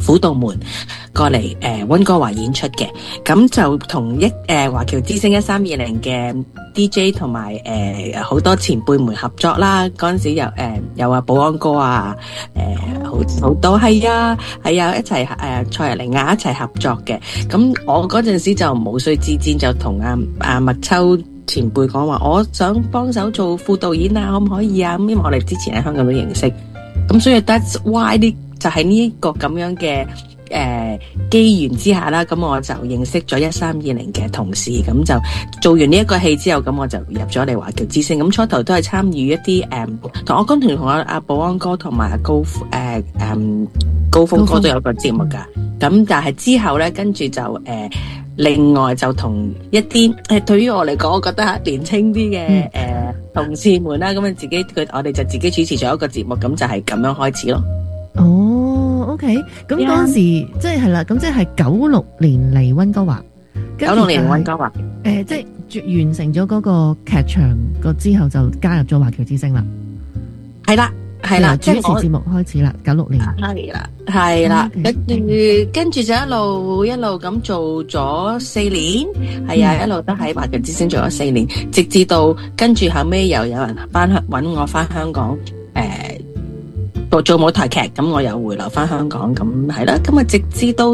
輔導們過嚟溫哥華演出嘅，咁就同華僑之星1320嘅 DJ 同埋好多前輩們合作啦。嗰陣時有保安哥啊，好多係啊一齊蔡日玲啊一齊合作嘅。咁我嗰陣時就無須自薦，就同阿麥秋前輩講話，我想幫手做副導演啊，可唔可以啊？咁因為我哋之前喺香港都認識，咁所以 that's why 就係呢個咁樣嘅機緣之下啦，咁我就認識咗1320嘅同事，咁就做完呢一個戲之後，咁我就入咗嚟華僑之星。咁初頭都係參與一啲同我同阿保安哥同埋高峰哥都有個節目噶。咁但係之後咧，跟住就另外就同一啲對於我嚟講，我覺得年輕啲嘅同事們啦，咁我哋就自己主持咗一個節目，咁就係咁樣開始咯。 哦，OK，咁嗰陣時即係啦，咁即係96年嚟溫哥華 ，96年溫哥華， 即係完成咗嗰個劇場個之後，就加入咗華僑之星啦。係啦，主持節目開始啦，96年。 係啦，跟住就一路咁做咗4年，係啊，一路都喺華僑之星做咗4年，直至到跟住後尾又有人揾我翻香港，做舞台劇，咁我又回流翻香港，咁係啦，咁啊直至到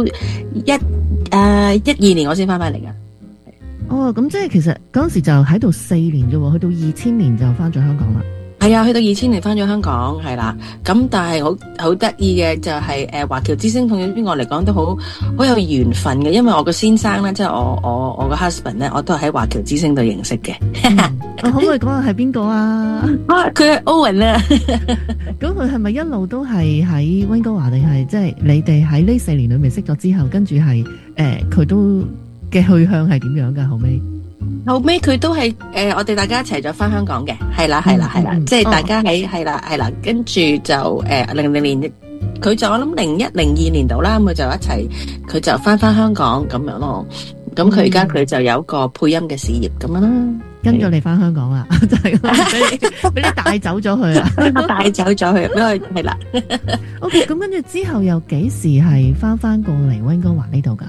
12年我先翻嚟噶。 哦，咁即係其實嗰陣時就喺度4年啫，去到2000年就翻咗香港啦。 係啊，去到2000年翻咗香港，係啦。咁但係好得意嘅就係華僑之星同於我嚟講都好有緣分嘅，因為我個先生咧，即係我個 husband 咧，我都係喺華僑之星度認識嘅。 可唔可以講下係邊個啊？ 佢係 Owen 啊。 咁佢係咪一路都係喺溫哥華，定係即係你哋喺呢4年裏面識咗之後，跟住係佢都嘅去向係點樣噶？後尾佢都係我哋大家一齊咗翻香港嘅，係啦，即係大家喺係啦，跟住就00年，佢就我諗01、02年度啦，咁佢就一齊，佢就翻香港咁樣咯。咁佢而家佢就有個配音嘅事業咁樣啦， 跟咗你翻香港啦，就係俾你帶走咗佢啊， 帶走咗佢，因為係啦。 OK， 咁跟住之後又幾時係翻過嚟溫哥華呢度噶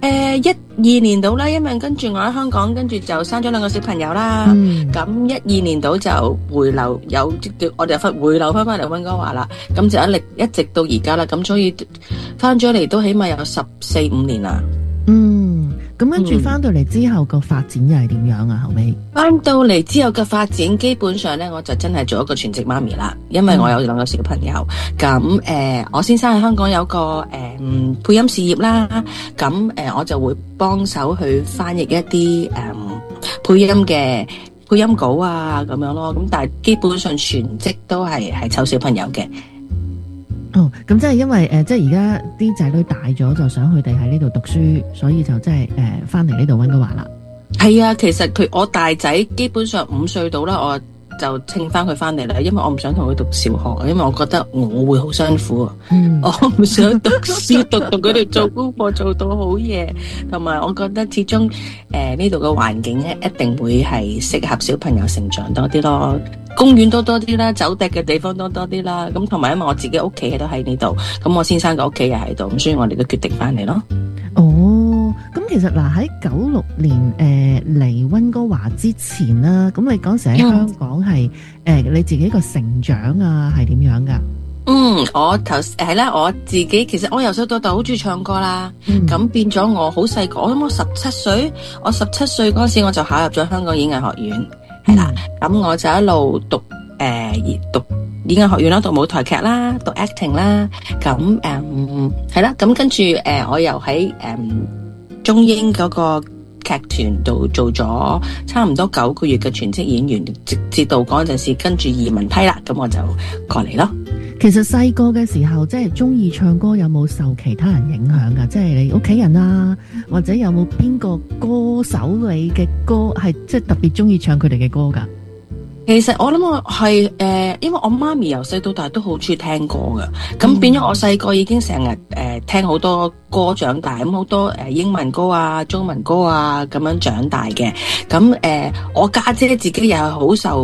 ？12年度啦，因為跟住我喺香港，跟住就生咗2個小朋友啦。咁12年度就回流，我哋回流翻嚟溫哥華啦。咁就一直到而家啦。咁所以翻咗嚟都起碼有14、15年啦。 咁跟住翻到嚟之後個發展又係點樣啊？後尾翻到嚟之後嘅發展，基本上咧我就真係做一個全職媽咪啦，因為我有2個小朋友。咁我先生喺香港有個配音事業啦，咁我就會幫手去翻譯一啲配音稿啊咁樣咯。咁但係基本上全職都係湊小朋友嘅。 哦，咁即係因為即係而家啲仔女大咗，就想佢哋喺呢度讀書，所以就即係翻嚟呢度溫哥華啦。 係啊，其實我大仔基本上5歲到啦，我就請翻佢翻嚟啦，因為我唔想同佢讀小學，因為我覺得我會好辛苦啊。我唔想讀書讀佢哋做功課做到好夜，同埋我覺得始終呢度嘅環境咧一定會係適合小朋友成長多啲咯。公園多啲啦，走趯嘅地方多啲啦。咁同埋因為我自己屋企都喺呢度，咁我先生嘅屋企又喺度，咁所以我哋都決定翻嚟咯。 哦，咁其實嗱喺96年嚟溫哥華之前啦，咁你嗰時喺香港係你自己個成長啊係點樣噶？ 我係啦，我自己其實我由細到大好中意唱歌啦。咁變咗我好細個，我諗我17歲，我17歲嗰時我就考入咗香港演藝學院。係啦，咁我就一路讀演藝學院啦，讀舞台劇啦，讀 acting 啦，咁係啦，咁跟住我又喺中英嗰個劇團度做咗差唔多9個月嘅全職演員，直至到嗰陣時跟住移民批啦，咁我就過嚟咯。 其實細個嘅時候，即係中意唱歌，有冇受其他人影響噶？即係你屋企人啊，或者有冇邊個歌手你嘅歌係即係特別中意唱佢哋嘅歌噶？ 其實我諗我係因為我媽咪由細到大都好中意聽歌噶，咁變咗我細個已經成日聽好多歌長大，咁好多英文歌啊、中文歌啊咁樣長大嘅。咁我家姐自己又係好受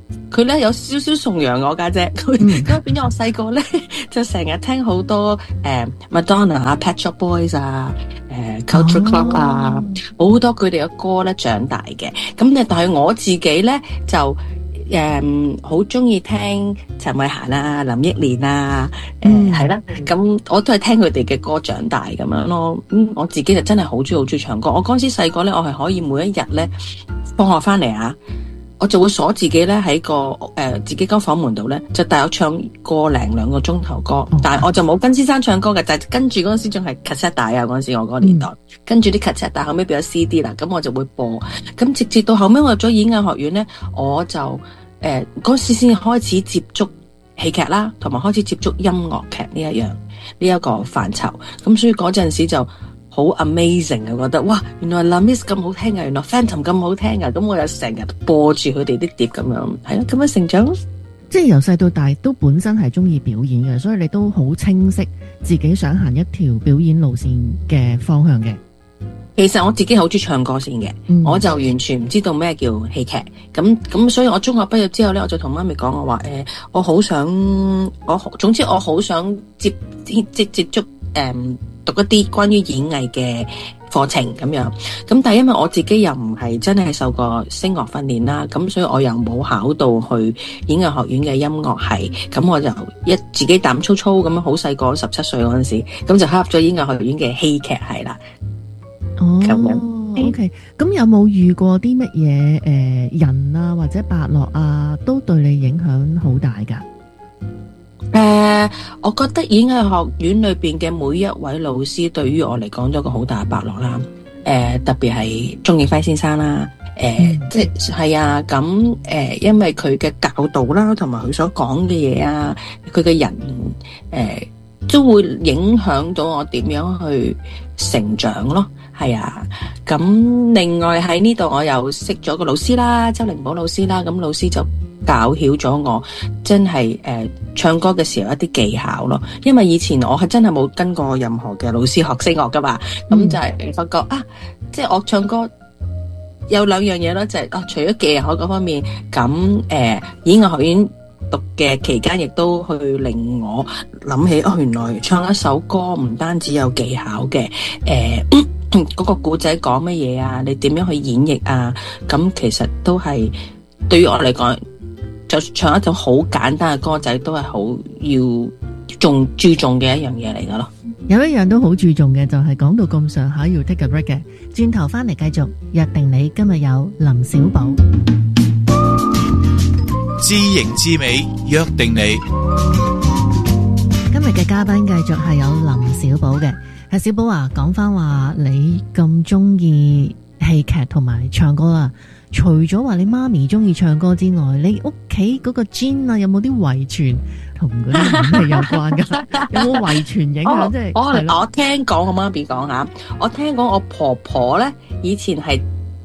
佢咧有少少崇洋我家姐，咁變咗我細個咧就成日聽好多Madonna 啊、Pet Shop Boys 啊、Culture Club 啊，好多佢哋嘅歌咧長大嘅。咁咧，但係我自己咧就好中意聽陳慧嫻啦、林憶蓮啊，係啦。咁我都係聽佢哋嘅歌長大咁樣咯。我自己就真係好中意唱歌。我嗰陣時細個咧，我係可以每一日咧放學翻嚟啊，我就會鎖自己咧喺個自己間房門度咧，就帶我唱個零兩個鐘頭歌。但係我就冇跟先生唱歌嘅，就係跟住嗰陣時仲係 cassette 帶啊，嗰陣時我嗰個年代，跟住啲 cassette 帶後尾變咗 CD 啦，咁我就會播。咁直至到後尾我入咗演藝學院咧，我就嗰時先開始接觸戲劇啦，同埋開始接觸音樂劇呢一個範疇。咁所以嗰陣時就好 amazing 啊！覺得哇，原來 La Miss 咁好聽啊，原來 Phantom 咁好聽啊！咁我又成日播住佢哋啲碟咁樣，係咯，咁樣成長咯。 即係由細到大都本身係中意表演嘅，所以你都好清晰自己想行一條表演路線嘅方向嘅。 其實我自己好中意唱歌先嘅，我就完全唔知道咩叫戲劇。咁所以我中學畢業之後咧，我就同媽咪講，我話我好想總之我好想接觸讀一啲關於演藝嘅課程咁樣，咁但係因為我自己又唔係真係受過聲樂訓練啦，咁所以我又冇考到去演藝學院嘅音樂系，咁我就自己膽粗粗咁樣，好細個17歲嗰陣時，咁就考入咗演藝學院嘅戲劇系啦。 哦，咁樣 OK， 咁有冇遇過啲乜嘢人啊或者伯樂啊，都對你影響好大㗎？ 我覺得演藝學院裏邊嘅每一位老師對於我嚟講都有個好大嘅伯樂啦。特別係鍾景輝先生啦。即係啊，咁因為佢嘅教導啦，同埋佢所講嘅嘢啊，佢嘅人都會影響到我點樣去成長咯。係啊，咁另外喺呢度我又識咗個老師啦，周靈寶老師啦，咁老師就教曉咗我真係唱歌嘅時候一啲技巧咯，因為以前我係真係冇跟過任何嘅老師學聲樂噶嘛，咁就係發覺啊，即係我唱歌有兩樣嘢咯，就係除咗技巧嗰方面，咁演藝學院讀嘅期間亦都去令我諗起原來唱一首歌唔單止有技巧嘅，嗰個故仔講乜嘢啊，你點樣去演繹啊，咁其實都係對於我嚟講，就唱一種好簡單嘅歌仔都係好要注重嘅一樣嘢嚟噶咯。 有一樣都好注重嘅，就係講到咁上下要 take a break 嘅，轉頭翻嚟繼續約定你。今日有林小寶， 知型知美約定你。 今日嘅嘉賓繼續係有林小寶嘅。係小寶啊，講翻話你咁中意戲劇同埋唱歌啊，除咗話你媽咪中意唱歌之外，你屋企嗰個 gene 啊，有冇啲遺傳同嗰啲演戲有關噶？有冇遺傳影響？即係我聽講我媽咪講下，我聽講我婆婆咧以前係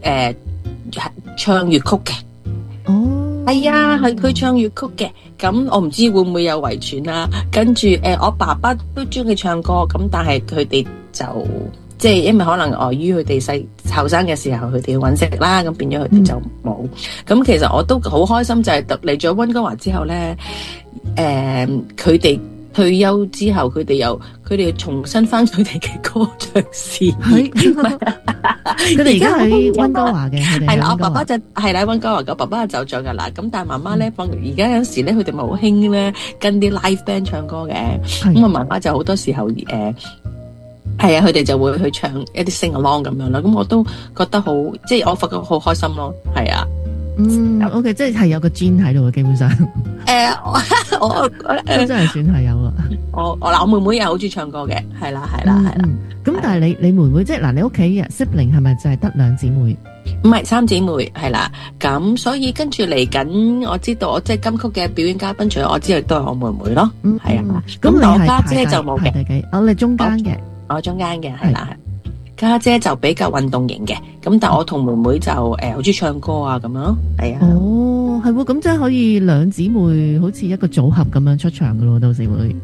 唱粵曲嘅。哦，係啊，係佢唱粵曲嘅。咁我唔知會唔會有遺傳啦。跟住我爸爸都中意唱歌，咁但係佢哋就即係因為可能礙於佢哋後生嘅時候，佢哋要搵食啦，咁變咗佢哋就冇。咁其實我都好開心，就係嚟咗溫哥華之後咧，佢哋退休之後，佢哋又重新翻佢哋嘅歌唱事業。 佢哋而家喺溫哥華嘅， 係啦，我爸爸就係啦溫哥華嘅，爸爸就走咗噶啦。咁但係媽媽咧，而家有時咧，佢哋咪好興咧跟啲 live band 唱歌嘅。咁我媽媽就好多時候係啊，佢哋就會去唱一啲 sing along 咁樣啦。咁我都覺得好，即係我發覺好開心咯。係啊。 OK， 即係有個 gene 喺度嘅，基本上。 我真係算係有啦。 我妹妹又好中意唱歌嘅，係啦。 咁但係你妹妹即係你屋企嘅 sibling 係咪就係得2姊妹？ 唔係3姊妹，係啦。咁所以跟住嚟緊，我知道我即係金曲嘅表演嘉賓，除咗我之外，都係我妹妹咯。係啊。咁我家姐就冇嘅。 你中間嘅。 我中間嘅係啦。家姐就比較運動型嘅，咁但係我同妹妹就好中意唱歌啊咁樣咯，係啊。哦， 係喎，咁即係可以2姊妹好似一個組合咁樣出場噶咯，到時會。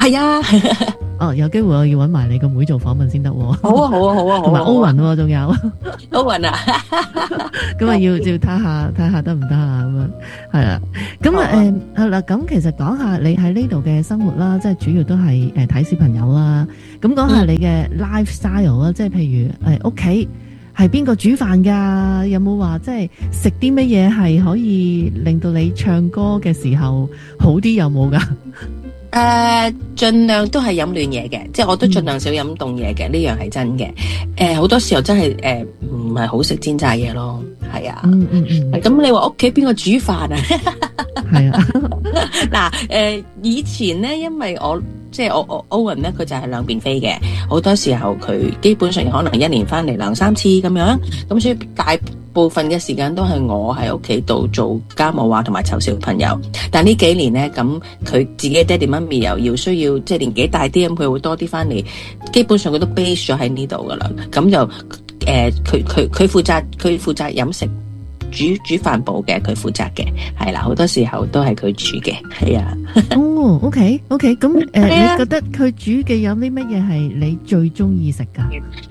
係啊。 哦，有機會我要搵埋你個妹做訪問先得喎。 好啊，好啊，好啊，好啊。 同埋歐雲仲有歐雲啊， 咁啊要睇下得唔得啊？咁樣係啦。咁係啦。咁其實講下你喺呢度嘅生活啦，即係主要都係睇小朋友啦。咁講下你嘅 lifestyle 啦，即係譬如屋企係邊個煮飯㗎？有冇話即係食啲乜嘢係可以令到你唱歌嘅時候好啲？有冇㗎？ 盡量都係飲暖嘢嘅，即係我都盡量少飲凍嘢嘅，呢樣係真嘅。好多時候真係唔係好食煎炸嘢咯，係啊。咁你話屋企邊個煮飯啊？ 係啊。 嗱，以前咧，因為即係我歐雲咧，佢就係兩邊飛嘅，好多時候佢基本上可能一年翻嚟2-3次咁樣，咁所以大部分嘅時間都係我喺屋企度做家務啊，同埋湊小朋友。但呢幾年咧，咁佢自己爹哋媽咪又要需要即係年紀大啲，咁佢會多啲翻嚟，基本上佢都 base 咗喺呢度噶啦。咁就佢負責飲食。煮飯部嘅佢負責嘅，係啦，好多時候都係佢煮嘅，係啊。 哦，OK，咁你覺得佢煮嘅有啲乜嘢係你最中意食噶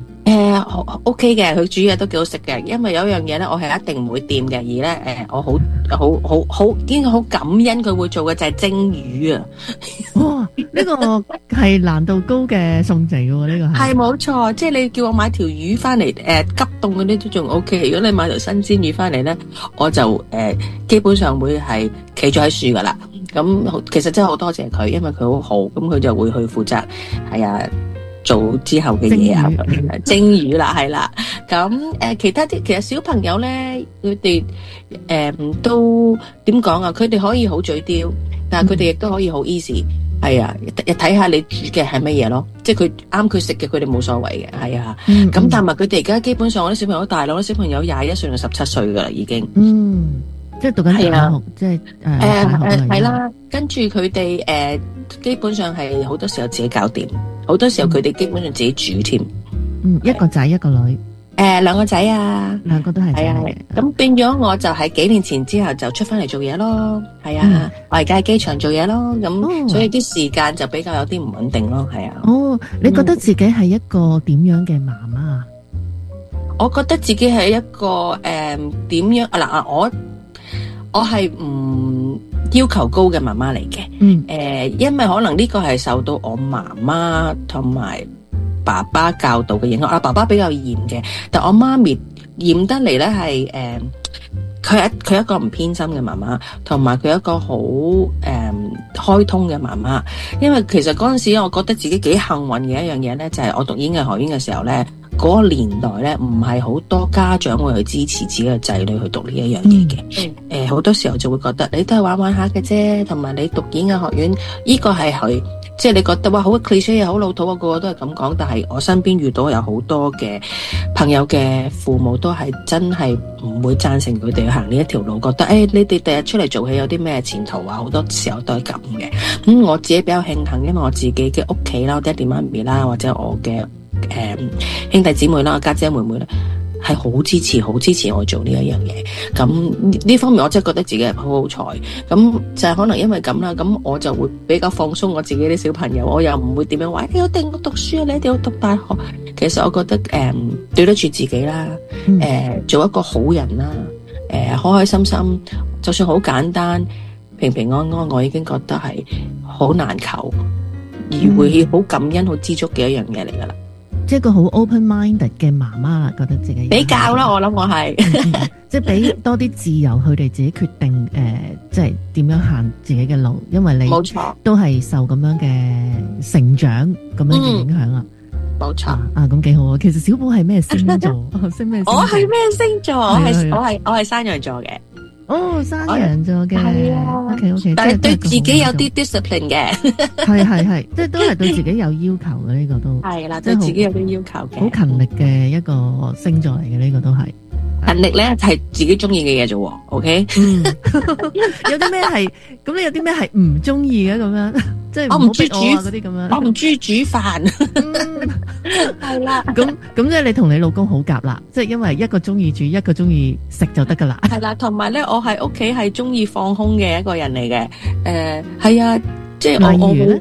？OK 嘅，佢煮嘢都幾好食嘅，因為有一樣嘢咧，我係一定唔會掂嘅，而咧我應該好感恩佢會做嘅就係蒸魚啊！ 哇，呢個係難度高嘅餸嚟嘅喎，呢個係冇錯，即係你叫我買條魚翻嚟，急凍嗰啲都仲 OK。如果你買條新鮮魚翻嚟咧，我就基本上會係企咗喺樹噶啦。咁其實真係好多謝佢，因為佢好好，咁佢就會去負責係啊。做之後嘅嘢啊，蒸魚啦，係啦。咁其實小朋友咧，佢哋都點講啊？佢哋可以好嘴刁，但係佢哋亦都可以好 easy。係啊，睇下你煮嘅係乜嘢咯。即係佢啱佢食嘅，佢哋冇所謂嘅。係啊。咁但係佢哋而家基本上我啲小朋友大佬，啲小朋友21歲到17歲噶啦，已經。 即係讀緊大學，即係係啦。跟住佢哋基本上係好多時候自己搞掂，好多時候佢哋基本上自己煮添。 一個仔一個女。 兩個仔啊， 兩個都係仔嚟嘅。 咁變咗我就喺幾年前之後就出翻嚟做嘢咯。係啊，我而家喺機場做嘢咯。咁所以啲時間就比較有啲唔穩定咯。係啊。 你覺得自己係一個點樣嘅媽媽？ 我覺得自己係一個點樣我係唔要求高嘅媽媽嚟嘅。因為可能呢個係受到我媽媽同埋爸爸教導嘅影響。爸爸比較嚴嘅，但我媽咪嚴得嚟咧係佢一個唔偏心嘅媽媽，同埋佢一個好開通嘅媽媽。因為其實嗰陣時我覺得自己幾幸運嘅一樣嘢咧，就係我讀演藝學院嘅時候咧。嗰個年代咧，唔係好多家長會去支持自己嘅仔女去讀呢一樣嘢嘅。好多時候就會覺得你都係玩玩下嘅啫，同埋你讀演藝學院，呢個係佢，即係你覺得哇好 cliché 好老土啊，個個都係咁講。但係我身邊遇到有好多嘅朋友嘅父母都係真係唔會贊成佢哋去行呢一條路，覺得你哋第日出嚟做戲有啲咩前途啊？好多時候都係咁嘅。我自己比較慶幸，因為我自己嘅屋企啦，我爹哋媽咪啦，或者我嘅兄弟姊妹啦，家姐妹妹咧，係好支持我做呢一樣嘢。咁呢方面我真係覺得自己係好好彩。咁就係可能因為咁啦，咁我就會比較放鬆我自己啲小朋友，我又唔會點樣話你一定要讀書啊，你一定要讀大學。其實我覺得對得住自己啦，做一個好人啦，開開心心，就算好簡單，平平安安，我已經覺得係好難求，而會好感恩、好知足嘅一樣嘢嚟噶啦。 即係個好 open-minded 嘅媽媽啦，覺得自己比較啦，我諗我係即係俾多啲自由，佢哋自己決定即係點樣行自己嘅路，因為你冇錯都係受咁樣嘅成長咁樣嘅影響啦。 冇錯咁幾好啊！其實小寶係咩星座？星咩？ 我係咩星座？我係山羊座嘅。 山羊座嘅係啊 ，OK， 但係對自己有啲 discipline 嘅， 係，即係都係對自己有要求嘅呢個都係啦，對自己有啲要求嘅， 好勤力嘅一個星座嚟嘅呢個都係。 勤力咧係自己中意嘅嘢啫，OK？ 有啲咩係咁？你有啲咩係唔中意嘅咁樣？即係我唔中意煮嗰啲咁樣， 我唔中意煮飯。係啦， 咁即係你同你老公好夾啦，即係因為一個中意煮，一個中意食就得噶啦。 係啦，同埋咧，我喺屋企係中意放空嘅一個人嚟嘅。係啊，即係我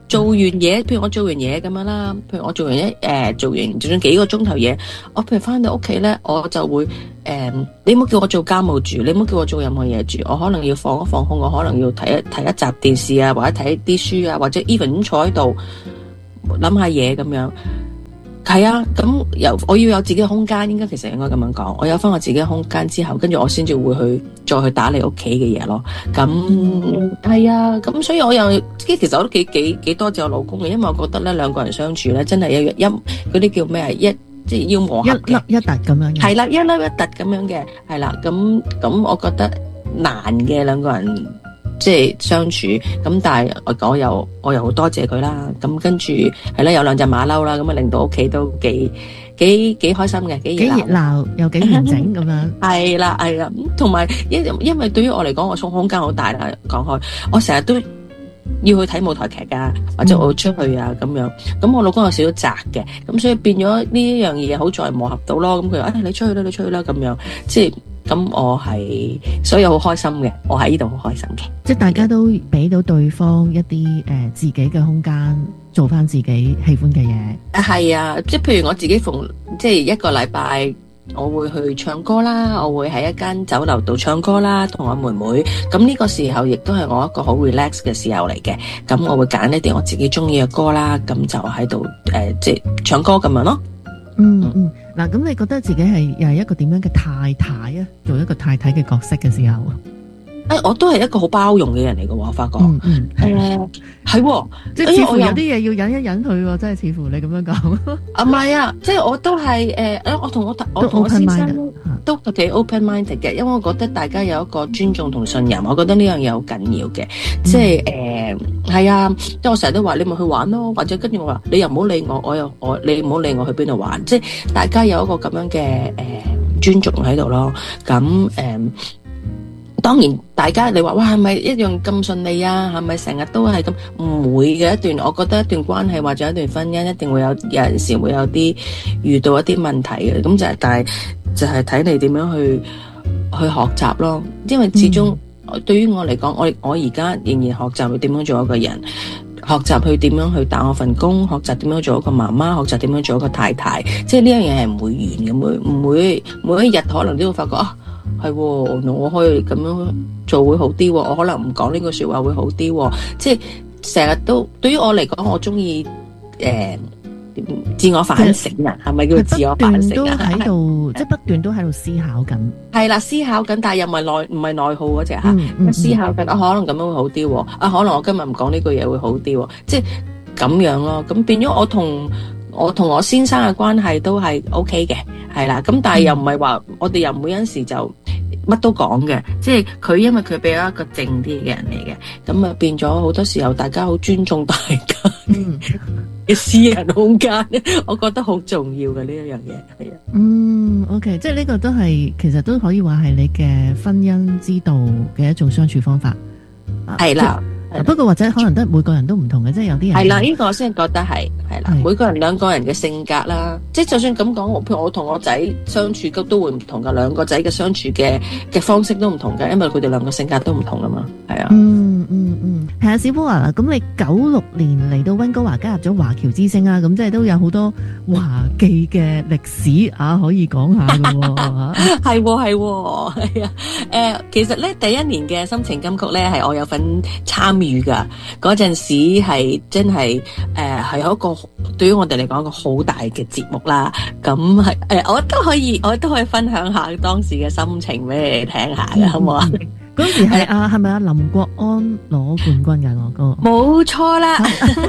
做完嘢，譬如我做完嘢咁樣啦，譬如我做完就算幾個鐘頭嘢，我譬如翻到屋企咧，我就會你唔好叫我做家務住，你唔好叫我做任何嘢住，我可能要放一放空，我可能要睇一集電視啊，或者睇啲書啊，或者 even 坐喺度諗下嘢咁樣。係啊，咁我要有自己嘅空間，其實應該咁樣講，我有翻我自己嘅空間之後，跟住我先至會再去打理屋企嘅嘢咯。咁係啊，咁所以我又其實我都幾多謝我老公嘅，因為我覺得咧兩個人相處咧真係一嗰啲叫咩啊，即係要磨合嘅， 一粒一突咁樣嘅。係啦，一粒一突咁樣嘅，係啦。咁我覺得難嘅兩個人。即係相處咁，但係我又好多謝佢啦。咁跟住係啦，有兩隻馬騮啦，咁啊令到屋企都幾開心嘅，幾熱鬧又幾完整咁樣。 係啦，同埋因為對於我嚟講，我空間好大啦。講開，我成日都要去睇舞台劇㗎，或者我出去啊咁樣。咁我老公有少少宅嘅，咁所以變咗呢一樣嘢好在磨合到咯。咁佢話你出去啦咁樣，即係。咁我係，所以好開心嘅，我喺呢度好開心嘅。 即係大家都俾到對方一啲自己嘅空間，做翻自己喜歡嘅嘢。 係啊，即係譬如我自己即係一個禮拜，我會去唱歌啦，我會喺一間酒樓度唱歌啦，同我妹妹。咁呢個時候亦都係我一個好 relax 嘅時候嚟嘅。咁我會揀一啲我自己中意嘅歌啦，咁就喺度即係唱歌咁樣咯。 嗱，咁你覺得自己又係一個點樣嘅太太啊？做一個太太嘅角色嘅時候， 我都係一個好包容嘅人嚟嘅喎，我發覺。係， 即係似乎有啲嘢要忍一忍佢，真係似乎你咁樣講。 唔係啊，即係我都係我同我先生都幾 open minded 嘅，因為我覺得大家有一個尊重同信任，我覺得呢樣嘢好緊要嘅。即係係啊，即係我成日都話你咪去玩咯，或者跟住我話你又唔好理我，你唔好理我去邊度玩，即係大家有一個咁樣嘅尊重喺度咯。咁當然，大家你話哇係咪一樣咁順利啊？係咪成日都係咁？唔會嘅一段，我覺得一段關係或者一段婚姻一定會有陣時會有啲遇到一啲問題嘅。咁但係就係睇你點樣去學習咯。因為始終對於我嚟講，我而家仍然學習去點樣做一個人，學習去點樣去打我份工，學習點樣做一個媽媽，學習點樣做一個太太。即係呢樣嘢係唔會完嘅，唔會每一日可能都會發覺係，我可以咁樣做會好啲，我可能唔講呢句說話會好啲，即係成日都對於我嚟講，我中意自我反省啊，係咪叫自我反省啊？ 喺度即係不斷都喺度思考緊， 係啦，思考緊，但係又唔係內耗嗰隻吓，思考緊可能咁樣會好啲，可能我今日唔講呢句嘢會好啲，即係咁樣咯。咁變咗我同我先生嘅關係都係 OK 嘅，係啦。咁但係又唔係話我哋又唔會有陣時就乜都講嘅，即係佢因為佢比較一個靜啲嘅人嚟嘅，咁啊變咗好多時候大家好尊重大家嘅私人空間，我覺得好重要嘅呢一樣嘢，係啊。 OK， 即係呢個都係其實都可以話係你嘅婚姻之道嘅一種相處方法， 係啦。 不過或者可能都每個人都唔同嘅，即係有啲人係啦，呢個我先覺得係啦，每個人兩個人嘅性格啦，即係就算咁講，譬如我同我仔相處都會唔同噶，兩個仔嘅相處嘅方式都唔同嘅，因為佢哋兩個性格都唔同啊嘛，係啊。 係啊，小波啊，咁你96年嚟到溫哥華加入咗華僑之聲啊，咁即係都有好多華記嘅歷史啊，可以講下噶喎。係啊，其實咧第一年嘅心情金曲咧係我有份參與噶，嗰陣時係真係係一個對於我哋嚟講一個好大嘅節目啦。咁係我都可以分享下當時嘅心情俾你哋聽下嘅，好唔好啊？嗰時係咪林國安攞冠軍㗎？我哥冇錯啦，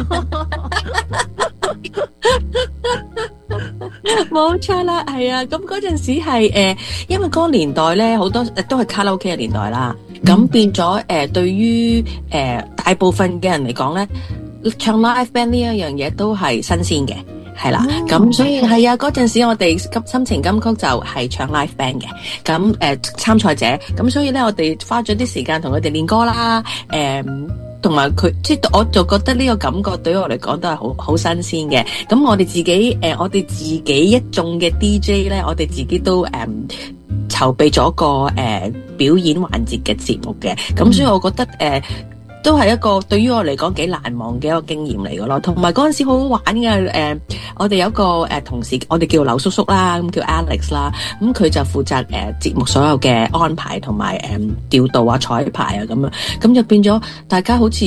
冇錯啦，係啊。咁嗰陣時係因為嗰個年代咧，好多都係卡拉 OK 嘅年代啦。咁變咗對於大部分嘅人嚟講咧，唱 live band 呢一樣嘢都係新鮮嘅。係啦，咁所以係啊，嗰陣時我哋心情金曲就係唱 live band 嘅，咁參賽者，咁所以咧我哋花咗啲時間同佢哋練歌啦，同埋佢即係我就覺得呢個感覺對於我嚟講都係好新鮮嘅。咁我哋自己一眾嘅 DJ 咧，我哋自己都籌備咗個表演環節嘅節目嘅，咁所以我覺得都係一個對於我嚟講幾難忘嘅一個經驗嚟嘅咯。同埋嗰陣時好好玩嘅，我哋有一個同事，我哋叫劉叔叔啦，咁叫 Alex 啦，咁佢就負責節目所有嘅安排同埋調度啊、彩排啊咁樣，咁就變咗大家好似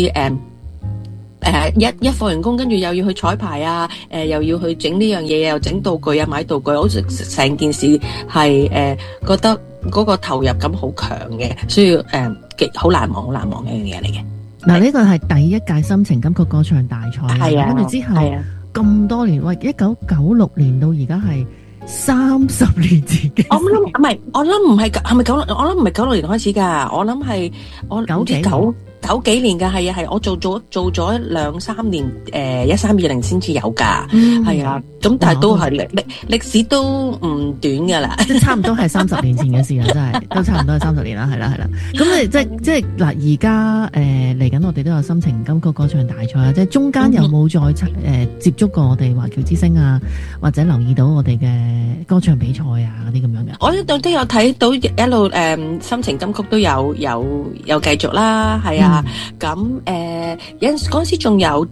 一放完工，跟住又要去彩排啊，又要去整呢樣嘢，又整道具啊，買道具，好似成件事係覺得嗰個投入感好強嘅，所以好難忘嘅一樣嘢嚟嘅。 嗱，呢個係第一屆心情金曲歌唱大賽， 係啊， 跟住之後咁多年，喂，1996年到而家係30年前嘅。我諗唔係96年開始㗎，我諗係我九幾年嘅，係我做咗2-3年，1320先至有㗎，係啊，咁但係都係歷史都唔短㗎啦， 即係差唔多係30年前嘅事啊，真係都差唔多係30年啦，係啦，咁你即係嗱，而家嚟緊我哋都有心情金曲歌唱大賽啊，即係中間有冇再接觸過我哋華僑之星啊，或者留意到我哋嘅歌唱比賽啊嗰啲咁樣嘅？ 我呢度都有睇到一路心情金曲都有繼續啦，係啊。咁嗰陣時仲有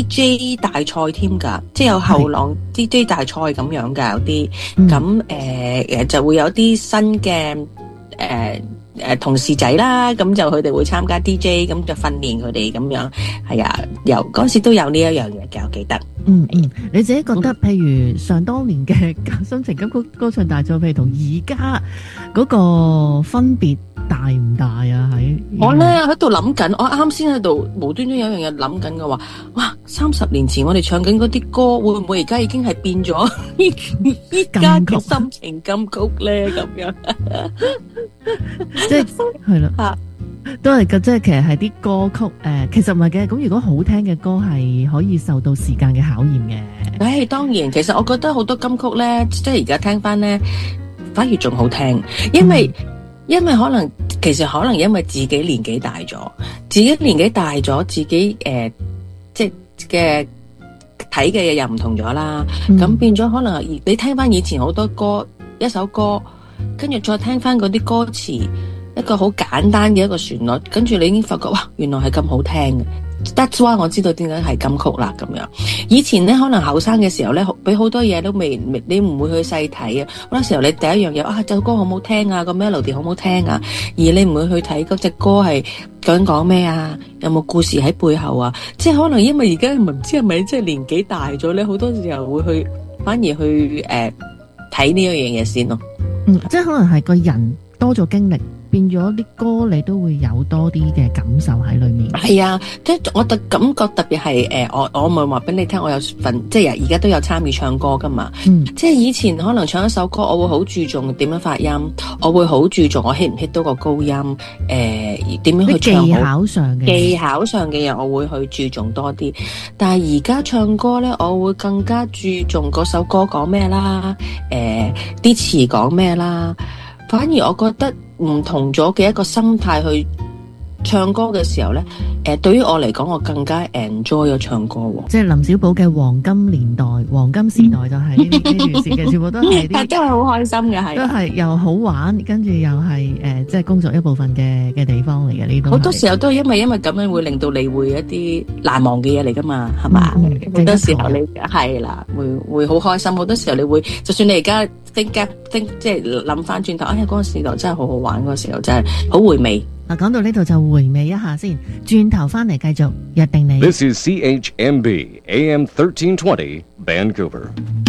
DJ 大賽添㗎，即係有後浪 DJ 大賽咁樣㗎，有啲咁就會有啲新嘅同事仔啦，咁就佢哋會參加 DJ，咁就訓練佢哋咁樣，係啊，嗰陣時都有呢一樣嘢嘅，我記得。 你自己覺得，譬如上當年嘅心情金曲歌唱大賽，譬如同而家嗰個分別大唔大啊？ 我咧喺度諗緊，我啱先喺度無端端有樣嘢諗緊嘅話，哇！30年前我哋唱緊嗰啲歌，會唔會而家已經係變咗依家嘅心情金曲咧？咁樣， 即係啦，都係嘅，即係其實係啲歌曲其實唔係嘅。咁如果好聽嘅歌係可以受到時間嘅考驗嘅。 當然，其實我覺得好多金曲咧，即係而家聽翻咧，反而仲好聽，因為可能因為自己年紀大咗，自己即係嘅睇嘅嘢又唔同咗啦，咁變咗可能你聽翻以前好多歌，一首歌，跟住再聽翻嗰啲歌詞，一個好簡單嘅一個旋律，跟住你已經發覺哇，原來係咁好聽嘅。That's why 我知道點解係金曲啦咁樣。以前咧可能後生嘅時候咧，俾好多嘢都未，你唔會去細睇啊。好多時候你第一樣嘢首歌好唔好聽啊，個 melody 好唔好聽啊，而你唔會去睇嗰隻歌係究竟講咩啊，有冇故事喺背後啊。即係可能因為而家唔知係咪即係年紀大咗咧，好多時候會反而去睇呢一樣嘢先咯。 即係可能係個人多咗經歷，變咗啲歌你都會有多啲嘅感受喺裏面。係啊，即係我感覺特別係我咪話俾你聽，我有份即係而家都有參與唱歌噶嘛。即係以前可能唱一首歌，我會好注重點樣發音，我會好注重我 hit 唔 hit 到個高音，點樣去唱好。技巧上嘅嘢我會去注重多啲。但係而家唱歌咧，我會更加注重嗰首歌講咩啦，啲詞講咩啦。反而我覺得唔同咗嘅一個心態去唱歌嘅時候咧，對於我嚟講，我更加 enjoy 咗唱歌喎。即係林小寶嘅黃金年代、黃金時代就係呢段時間，全部都係啲都係好開心嘅，係都係又好玩，跟住又係即係工作一部分嘅地方嚟嘅呢度。好多時候都係因為咁樣會令到你會一啲難忘嘅嘢嚟噶嘛，係嘛？好多時候你係啦，會好開心。好多時候你會，就算你而家think 即係諗翻轉頭，嗰個時代真係好好玩，嗰個時候真係好回味。講到呢度就回味一下先，轉頭翻嚟繼續約定你。 This is CHMB AM 1320 Vancouver。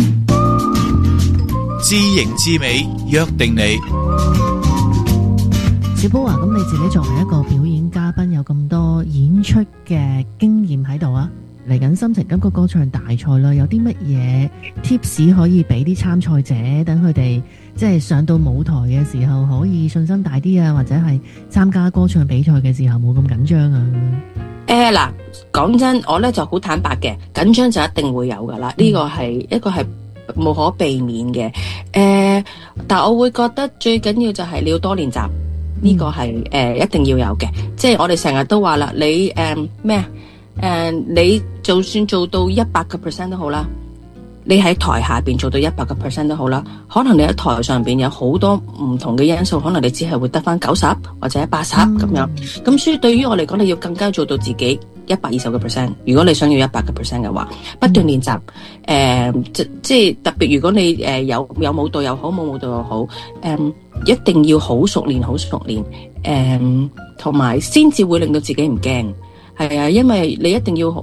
知型知美約定你。 小寶啊，咁你自己作為一個表演嘉賓，有咁多演出嘅經驗喺度啊，嚟緊心情金曲歌唱大賽啦，有啲乜嘢 tips 可以俾啲參賽者，等佢哋即係上到舞台嘅時候可以信心大啲啊，或者係參加歌唱比賽嘅時候冇咁緊張啊？ 嗱，講真，我咧就好坦白嘅，緊張就一定會有噶啦，呢個係一個係無可避免嘅。但我會覺得最緊要就係你要多練習，呢個係一定要有嘅。即係我哋成日都話啦，你你就算做到100%都好啦， 你喺台下邊做到100% 都好啦，可能你喺台上邊有好多唔同嘅因素，可能你只係會得翻90或者80咁樣。咁所以對於我嚟講，你要更加做到自己120%。如果你想要100% 嘅話，不斷練習。即係特別，如果你有舞蹈又好，冇舞蹈又好，一定要好熟練，好熟練。同埋先至會令到自己唔驚。係啊，因為你一定要好。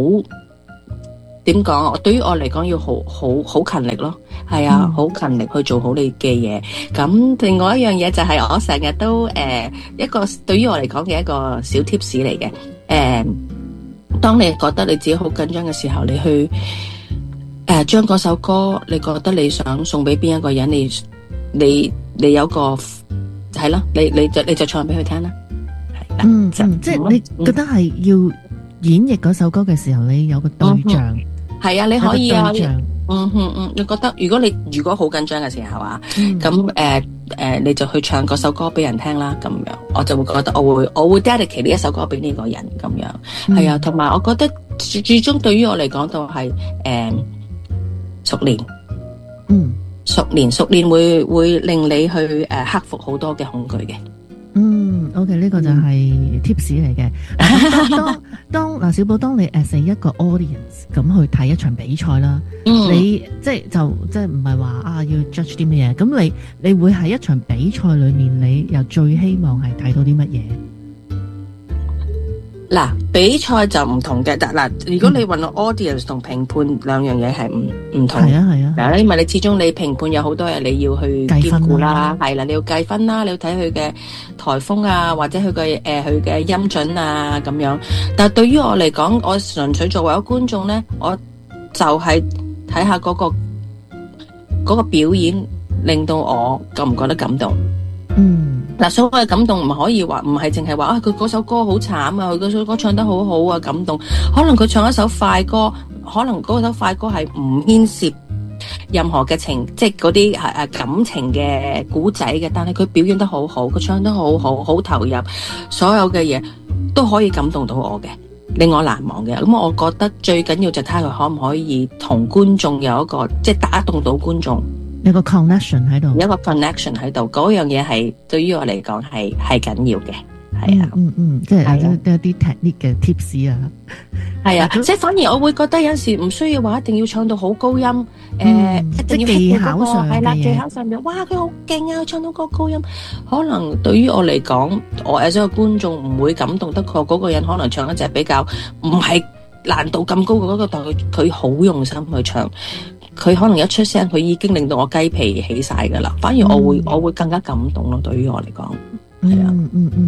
點講？對於我嚟講，要好勤力咯。係啊，好勤力去做好你嘅嘢。咁另外一樣嘢就係我成日都一個對於我嚟講嘅一個小 tips 嚟嘅。當你覺得你自己好緊張嘅時候，你去將嗰首歌，你覺得你想送俾邊一個人，你有個係咯，你就唱俾佢聽啦。 即係你覺得係要演繹嗰首歌嘅時候，你有個對象。係啊，你可以啊。你覺得如果好緊張嘅時候啊，咁你就去唱嗰首歌俾人聽啦，咁樣我就會覺得我會 dedicate 呢一首歌俾呢個人咁樣。係啊，同埋我覺得最終對於我嚟講都係熟練。熟練會令你去克服好多嘅恐懼嘅。 OK， 呢個就係 tips 嚟嘅。當小寶，當你as一個 audience 咁去睇一場比賽啦，你即係唔係話要 judge 啲乜嘢？咁你會喺一場比賽裏面，你又最希望係睇到啲乜嘢？ 嗱，比賽就唔同嘅，嗱，如果你問我 audience 同評判兩樣嘢係唔同，係啊，因為你始終你評判有好多嘢你要去兼顧啦，係啦，你要計分啦，你要睇佢嘅台風啊，或者佢嘅音準啊咁樣。但係對於我嚟講，我純粹作為一個觀眾咧，我就係睇下嗰個表演令到我覺唔覺得感動。嗱，所謂感動唔可以話，唔係淨係話佢嗰首歌好慘啊，佢嗰首歌唱得好好啊，感動。可能佢唱一首快歌，可能嗰首快歌係唔牽涉任何嘅即係嗰啲感情嘅古仔嘅，但係佢表現得好好，佢唱得好好，好投入，所有嘅嘢都可以感動到我嘅，令我難忘嘅。咁我覺得最緊要就睇下佢可唔可以同觀眾有一個即係打動到觀眾。 有個 connection 喺度， 有一個 connection 喺度，嗰樣嘢係對於我嚟講係緊要嘅，係啊， 即係有啲 technique 嘅 tips 啊， 係啊，即係反而我會覺得有時唔需要話一定要唱到好高音，一定要技巧上係啦，技巧上面，哇，佢好勁啊，唱到個高音，可能對於我嚟講，我作為一個觀眾唔會感動得過嗰個人，可能唱一隻比較唔係難度咁高嘅嗰個，但佢好用心去唱。佢可能一出聲，佢已經令到我雞皮起晒噶啦。反而我會更加感動咯。對於我嚟講，係啊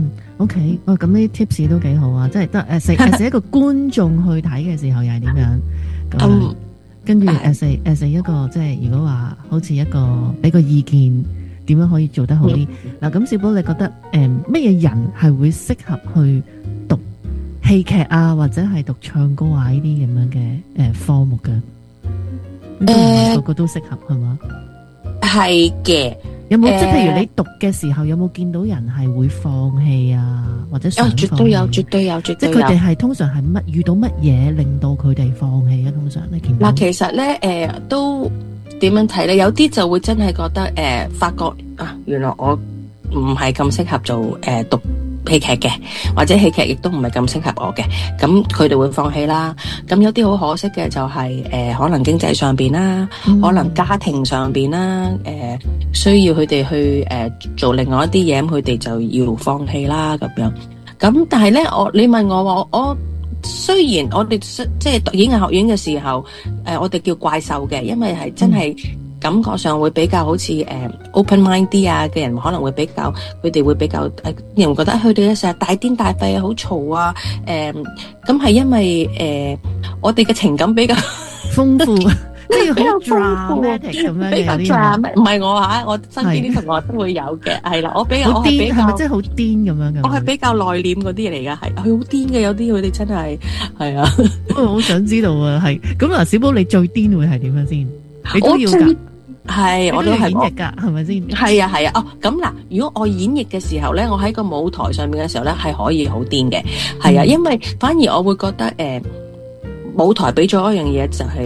，OK，咁呢啲 tips 都幾好啊。即係得as一個觀眾去睇嘅時候又係點樣？咁跟住as一個即係如果話好似一個俾個意見，點樣可以做得好啲？嗱，咁小寶你覺得乜嘢人係會適合去讀戲劇啊，或者係讀唱歌啊呢啲咁樣嘅科目嘅？個個都適合係嘛？ 係嘅。 有冇即係譬如你讀嘅時候，有冇見到人係會放棄啊，或者想放棄？ 絕對有。即係佢哋係通常係遇到乜嘢令到佢哋放棄啊？通常你見到嗱，其實咧都點樣睇咧？有啲就會真係覺得發覺啊，原來我唔係咁適合做讀戲劇嘅，或者戲劇亦都唔係咁適合我嘅，咁佢哋會放棄啦。咁有啲好可惜嘅就係可能經濟上邊啦，可能家庭上邊啦，需要佢哋去做另外一啲嘢，咁佢哋就要放棄啦咁樣。咁但係咧，你問我話，我雖然我哋即係讀演藝學院嘅時候，我哋叫怪獸嘅，因為係真係。感覺上會比較好似open mind 啲啊嘅人，可能會比較佢哋會比較人覺得佢哋成日大癲大肺啊，好嘈啊，咁係因為我哋嘅情感比較豐富，即係好 dramatic 咁樣， 比較 dramatic。唔係我身邊啲同學都會有嘅，係啦，我比較係咪真係好癲咁樣嘅？ 我係比較內斂嗰啲嚟㗎，係佢好癲嘅，有啲佢哋真係係啊。 我好想知道啊，係咁嗱，小寶你最癲會係點樣先？你都要㗎。 係，我都係演繹噶，係咪先？ 係啊，係啊。哦，咁嗱，如果我演繹嘅時候咧，我喺個舞台上面嘅時候咧，係可以好癲嘅。係啊，因為反而我會覺得舞台俾咗一樣嘢，就係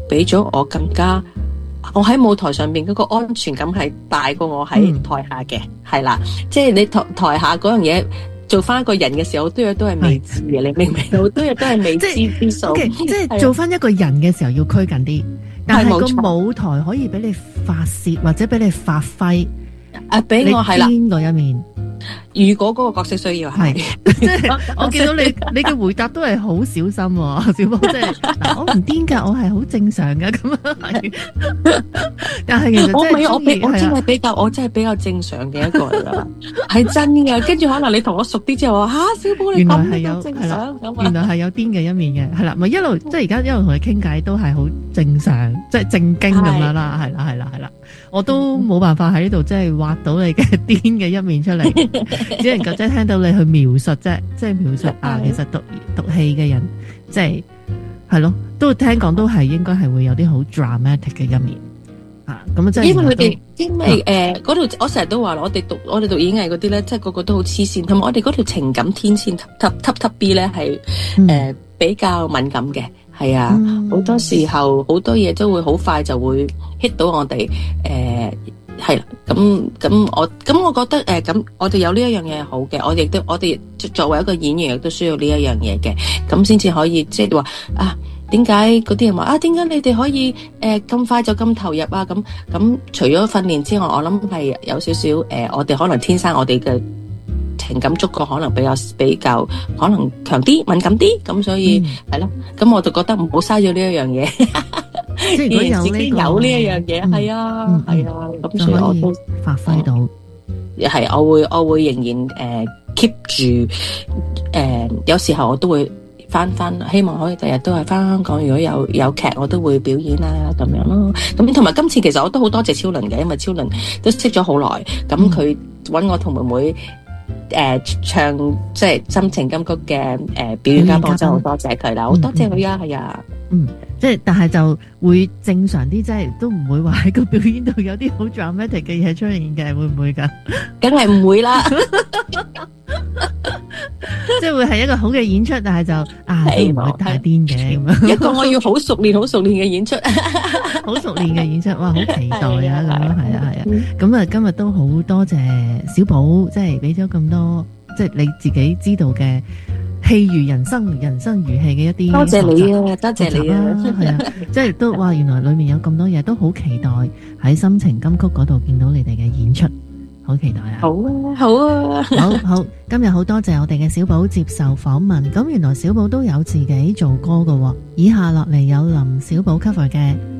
俾咗我更加，我喺舞台上面嗰個安全感係大過我喺台下嘅，係啦，即係你台下嗰樣嘢做翻一個人嘅時候，好多嘢都係未知嘅，你明唔明？好多嘢都係未知之數， 即係做翻一個人嘅時候要拘謹啲，但係個舞台可以俾你發洩或者俾你發揮， 俾我係啦邊個一面。 如果嗰個角色需要係， 即係我見到你嘅回答都係好小心喎，小寶，即係我唔癲㗎，我係好正常㗎咁樣。但係其實我真係比較正常嘅一個嚟㗎，係真嘅。跟住可能你同我熟啲之後話小寶你咁都正常， 原來係有癲嘅一面嘅，係啦，咪一路即係而家一路同你傾偈都係好正常，即係正經咁樣啦，係啦，我都冇辦法喺呢度即係挖到你嘅癲嘅一面出嚟。只能夠即係聽到你去描述啫，即係描述其實讀戲嘅人，即係咯，都聽講都係應該係會有啲好 dramatic 嘅一面咁即係因為嗰條我成日都話我哋讀演藝嗰啲咧，即係個個都好黐線，同埋我哋嗰條情感天線 top B 咧係比較敏感嘅，係啊，好多時候好多嘢都會好快就會 hit 到我哋係啦，咁我覺得咁我哋有呢一樣嘢係好嘅，我哋作為一個演員亦都需要呢一樣嘢嘅，咁先至可以即係話點解嗰啲人話點解你哋可以咁快就咁投入啊？咁除咗訓練之外，我諗係有少少我哋可能天生我哋嘅情感觸覺可能比較可能強啲、敏感啲，咁所以係咯，咁我就覺得唔好嘥咗呢一樣嘢。 即係如果有呢一樣嘢，係啊，咁所以我都發揮到， 係我會仍然keep 住有時候我都會翻，希望可以第日都係翻香港。如果有劇，我都會表演啦，咁樣咯。咁同埋今次其實我都好多謝超倫嘅，因為超倫都識咗好耐，咁佢揾我同妹妹唱即係心情金曲嘅表演嘉賓，真係好多謝佢啦，好多謝佢啊，係啊。 即係但係就會正常啲，即係都唔會話喺個表演度有啲好 dramatic 嘅嘢出現嘅，會唔會噶？ 梗係唔會啦， 即係會係一個好嘅演出，但係就都唔會太癲嘅咁樣。 一個我要好熟練嘅演出， 好熟練嘅演出，哇，好期待啊！咁樣係啊。咁啊，今日都好多謝小寶，即係俾咗咁多，即係你自己知道嘅。戲如人生，人生如戲嘅一啲， 多謝你啊，多謝你啊， 係啊，即係都哇，原來裏面有咁多嘢，都好期待喺心情金曲嗰度見到你哋嘅演出，好期待啊！ 好啊， 好，今日好多謝我哋嘅小寶接受訪問。咁原來小寶都有自己做歌㗎喎，以下落嚟有林小寶 cover 嘅